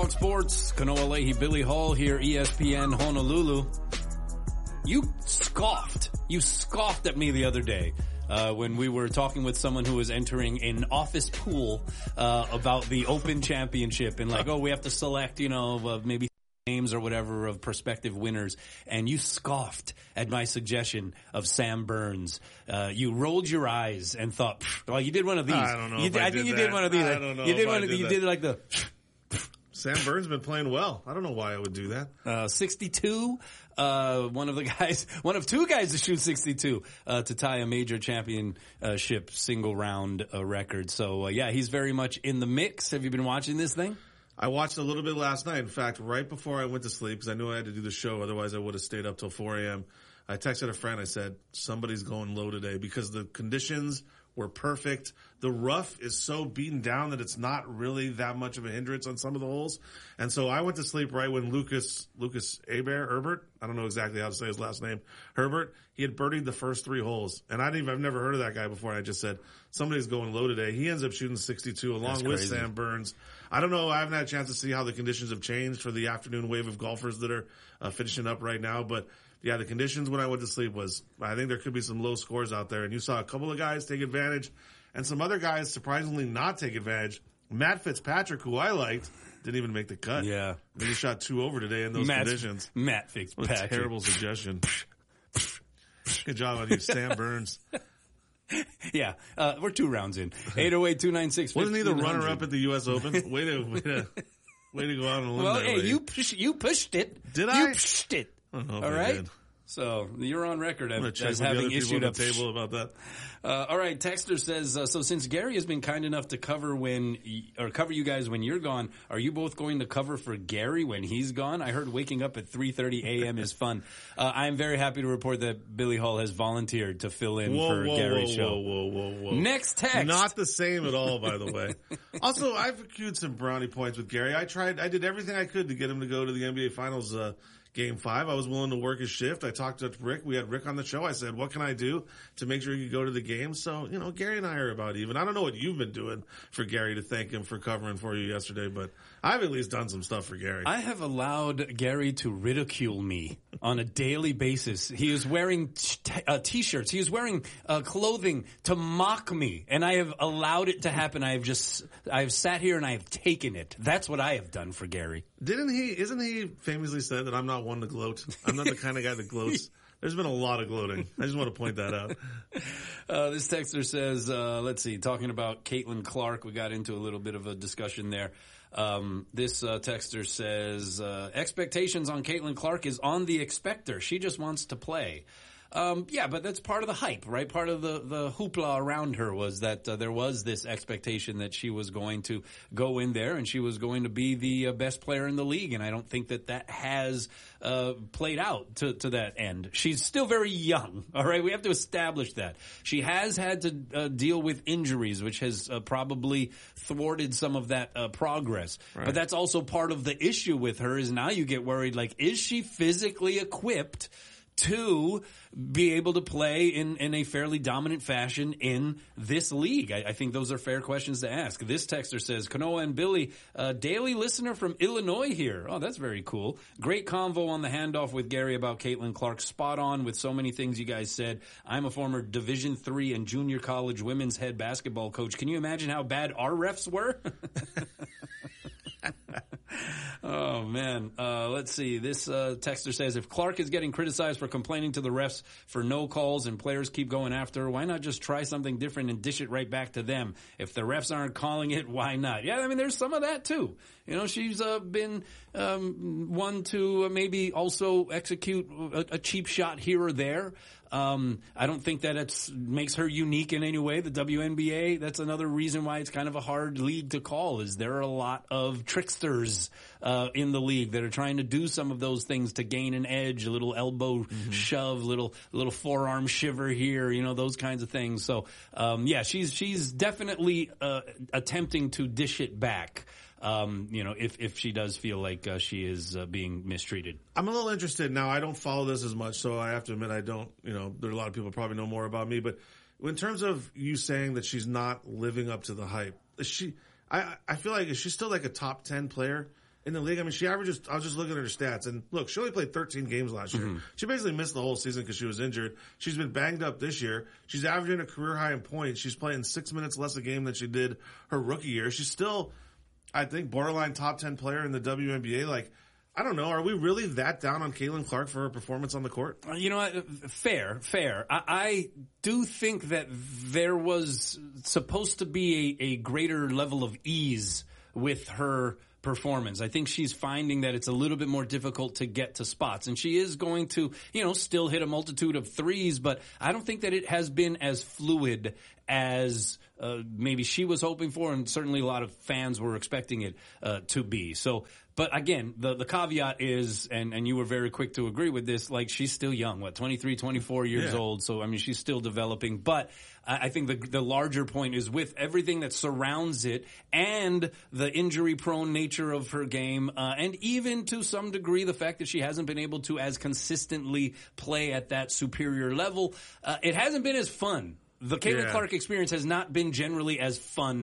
Talk Sports. Kanoa Leahy, Billy Hall here, ESPN Honolulu. You scoffed at me the other day when we were talking with someone who was entering an office pool about the Open Championship and like, oh, we have to select, maybe names or whatever of prospective winners, and you scoffed at my suggestion of Sam Burns. You rolled your eyes and thought, well, you did one of these. I don't know. I think you did one of these. I don't know. You did one of these. You did like the. Sam Burns has been playing well. I don't know why I would do that. 62. One of two guys to shoot 62 to tie a major championship single round record. So yeah, he's very much in the mix. Have you been watching this thing? I watched a little bit last night. In fact, right before I went to sleep, because I knew I had to do the show, otherwise I would have stayed up till 4 a.m. I texted a friend. I said, somebody's going low today because the conditions were perfect. The rough is so beaten down that it's not really that much of a hindrance on some of the holes. And so I went to sleep right when Lucas Herbert, I don't know exactly how to say his last name, Herbert, he had birdied the first 3 holes. And I've never heard of that guy before. And I just said, somebody's going low today. He ends up shooting 62 along with Sam Burns. I don't know. I haven't had a chance to see how the conditions have changed for the afternoon wave of golfers that are finishing up right now. But yeah, the conditions when I went to sleep was, I think there could be some low scores out there. And you saw a couple of guys take advantage and some other guys surprisingly not take advantage. Matt Fitzpatrick, who I liked, didn't even make the cut. Yeah. He shot 2 over today in those conditions. Matt Fitzpatrick. What a terrible suggestion. Good job on you, Sam Burns. Yeah, we're 2 rounds in. 808-296-1500. Wasn't he the runner-up at the U.S. Open? Way to go out on a limb. Well, there, hey, lady. you pushed it. Did I? You pushed it. I don't know if all I right. did. So you're on record as having having issued a table about that. All right, Texter says, so since Gary has been kind enough to cover you guys when you're gone, are you both going to cover for Gary when he's gone? I heard waking up at 3:30 a.m. is fun. I'm very happy to report that Billy Hall has volunteered to fill in for Gary's show. Whoa. Next text. Not the same at all, by the way. Also, I've accrued some brownie points with Gary. I did everything I could to get him to go to the NBA Finals Game 5. I was willing to work his shift. I talked to Rick. We had Rick on the show. I said, what can I do to make sure you go to the game? So, Gary and I are about even. I don't know what you've been doing for Gary to thank him for covering for you yesterday, but I've at least done some stuff for Gary. I have allowed Gary to ridicule me on a daily basis. He is wearing T-shirts. He is wearing clothing to mock me, and I have allowed it to happen. I have sat here and I have taken it. That's what I have done for Gary. Isn't he famously said that I'm not one to gloat? I'm not the kind of guy that gloats. There's been a lot of gloating. I just want to point that out. This texter says, let's see, talking about Caitlin Clark, we got into a little bit of a discussion there. This texter says, expectations on Caitlin Clark is on the expector. She just wants to play. Yeah, but that's part of the hype, right? Part of the hoopla around her was that there was this expectation that she was going to go in there and she was going to be the best player in the league. And I don't think that has played out to that end. She's still very young, all right? We have to establish that. She has had to deal with injuries, which has probably thwarted some of that progress. Right. But that's also part of the issue with her is now you get worried, like, is she physically equipped to be able to play in a fairly dominant fashion in this league? I think those are fair questions to ask. This texter says, Kanoa and Billy, daily listener from Illinois here. Oh, that's very cool. Great convo on the handoff with Gary about Caitlin Clark. Spot on with so many things you guys said. I'm a former Division III and junior college women's head basketball coach. Can you imagine how bad our refs were? Oh, man. Let's see. This texter says, if Clark is getting criticized for complaining to the refs for no calls and players keep going after her, why not just try something different and dish it right back to them? If the refs aren't calling it, why not? Yeah, I mean, there's some of that, too. She's been one to maybe also execute a cheap shot here or there. I don't think that it makes her unique in any way. The WNBA, that's another reason why it's kind of a hard league to call, is there are a lot of tricksters in the league that are trying to do some of those things to gain an edge, a little elbow shove, little forearm shiver here, those kinds of things. So, yeah, she's definitely attempting to dish it back. If she does feel like she is being mistreated. I'm a little interested now. I don't follow this as much, so I have to admit I don't. There are a lot of people probably know more about me, but in terms of you saying that she's not living up to the hype, I feel like is she still like a top 10 player in the league. I mean, she averages, I was just looking at her stats, and look, she only played 13 games last year. She basically missed the whole season because she was injured. She's been banged up this year. She's averaging a career high in points. She's playing 6 minutes less a game than she did her rookie year. She's still, I think, borderline top 10 player in the WNBA. Like, I don't know. Are we really that down on Caitlin Clark for her performance on the court? You know what? Fair. I do think that there was supposed to be a greater level of ease with her performance. I think she's finding that it's a little bit more difficult to get to spots, and she is going to, still hit a multitude of threes, but I don't think that it has been as fluid as maybe she was hoping for, and certainly a lot of fans were expecting it to be. So, but again, the caveat is, and you were very quick to agree with this, like, she's still young, 23, 24 years old. So, I mean, she's still developing. But I think the larger point is with everything that surrounds it and the injury-prone nature of her game, and even to some degree the fact that she hasn't been able to as consistently play at that superior level, it hasn't been as fun. The Caitlin Clark experience has not been generally as fun